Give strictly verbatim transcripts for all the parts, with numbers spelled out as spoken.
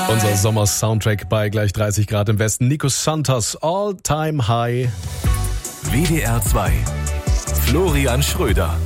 Unser Sommer-Soundtrack bei gleich dreißig Grad im Westen. Nico Santos, All Time High. W D R zwei. Florian Schröder.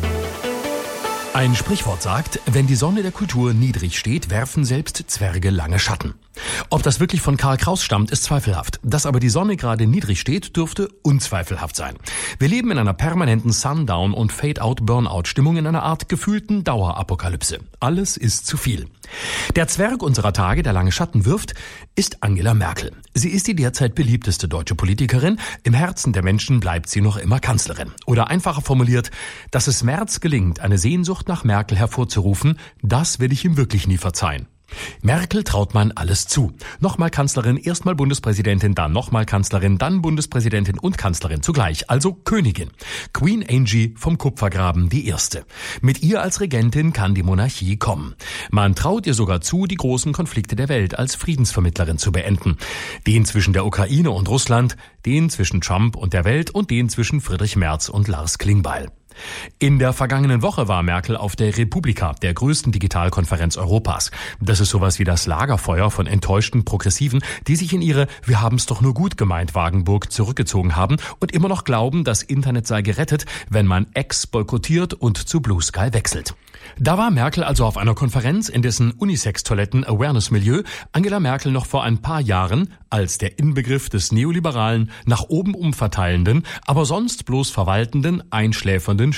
Ein Sprichwort sagt, wenn die Sonne der Kultur niedrig steht, werfen selbst Zwerge lange Schatten. Ob das wirklich von Karl Kraus stammt, ist zweifelhaft. Dass aber die Sonne gerade niedrig steht, dürfte unzweifelhaft sein. Wir leben in einer permanenten Sundown- und Fade-out-Burnout-Stimmung, in einer Art gefühlten Dauerapokalypse. Alles ist zu viel. Der Zwerg unserer Tage, der lange Schatten wirft, ist Angela Merkel. Sie ist die derzeit beliebteste deutsche Politikerin. Im Herzen der Menschen bleibt sie noch immer Kanzlerin. Oder einfacher formuliert, dass es Merz gelingt, eine Sehnsucht nach Merkel hervorzurufen, das will ich ihm wirklich nie verzeihen. Merkel traut man alles zu. Nochmal Kanzlerin, erstmal Bundespräsidentin, dann nochmal Kanzlerin, dann Bundespräsidentin und Kanzlerin zugleich, also Königin. Queen Angie vom Kupfergraben, die erste. Mit ihr als Regentin kann die Monarchie kommen. Man traut ihr sogar zu, die großen Konflikte der Welt als Friedensvermittlerin zu beenden. Den zwischen der Ukraine und Russland, den zwischen Trump und der Welt und den zwischen Friedrich Merz und Lars Klingbeil. In der vergangenen Woche war Merkel auf der Republika, der größten Digitalkonferenz Europas. Das ist sowas wie das Lagerfeuer von enttäuschten Progressiven, die sich in ihre Wir haben's doch nur gut gemeint Wagenburg zurückgezogen haben und immer noch glauben, das Internet sei gerettet, wenn man X boykottiert und zu Blue Sky wechselt. Da war Merkel also auf einer Konferenz, in dessen Unisex-Toiletten-Awareness-Milieu Angela Merkel noch vor ein paar Jahren als der Inbegriff des neoliberalen, nach oben umverteilenden, aber sonst bloß verwaltenden, einschläfernden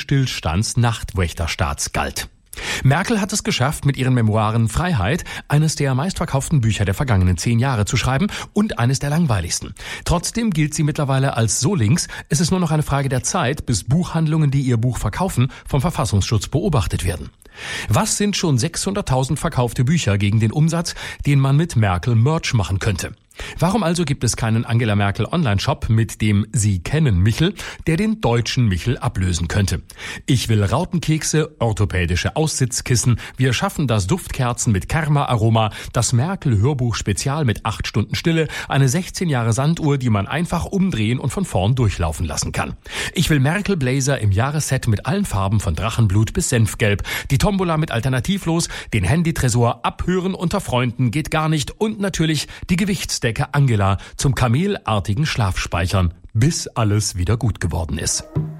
Stillstands-Nachtwächterstaats galt. Merkel hat es geschafft, mit ihren Memoiren Freiheit eines der meistverkauften Bücher der vergangenen zehn Jahre zu schreiben und eines der langweiligsten. Trotzdem gilt sie mittlerweile als so links, es ist nur noch eine Frage der Zeit, bis Buchhandlungen, die ihr Buch verkaufen, vom Verfassungsschutz beobachtet werden. Was sind schon sechshunderttausend verkaufte Bücher gegen den Umsatz, den man mit Merkel Merch machen könnte? Warum also gibt es keinen Angela Merkel Online-Shop mit dem Sie kennen Michel, der den deutschen Michel ablösen könnte? Ich will Rautenkekse, orthopädische Aussitzkissen, wir schaffen das Duftkerzen mit Kerma-Aroma, das Merkel-Hörbuch-Spezial mit acht Stunden Stille, eine sechzehn Jahre Sanduhr, die man einfach umdrehen und von vorn durchlaufen lassen kann. Ich will Merkel-Blazer im Jahresset mit allen Farben von Drachenblut bis Senfgelb, die Tombola mit Alternativlos, den Handytresor abhören unter Freunden geht gar nicht und natürlich die Gewichtsdecke Angela zum kamelartigen Schlafspeichern, bis alles wieder gut geworden ist.